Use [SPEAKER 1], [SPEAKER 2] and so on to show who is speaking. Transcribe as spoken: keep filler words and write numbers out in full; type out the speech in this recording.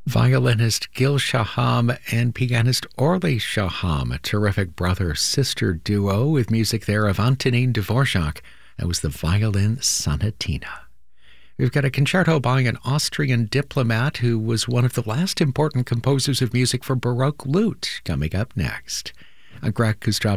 [SPEAKER 1] Violinist Gil Shaham and pianist Orly Shaham, a terrific brother-sister duo with music there of Antonin Dvorak. That was the Violin Sonatina. We've got a concerto by an Austrian diplomat who was one of the last important composers of music for Baroque lute coming up next. I'm Greg Kustrop.